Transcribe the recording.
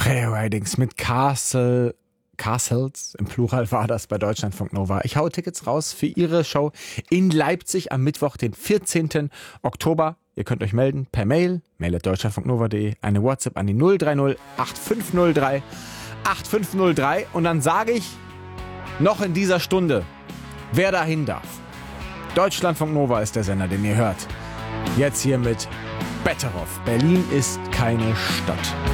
Freeridings mit Castles, im Plural war das bei Deutschlandfunk Nova. Ich hau Tickets raus für ihre Show in Leipzig am Mittwoch, den 14. Oktober. Ihr könnt euch melden per Mail @deutschlandfunknova.de, eine WhatsApp an die 030 8503 8503 und dann sage ich noch in dieser Stunde, wer dahin darf. Deutschlandfunk Nova ist der Sender, den ihr hört. Jetzt hier mit Better Off. Berlin ist keine Stadt.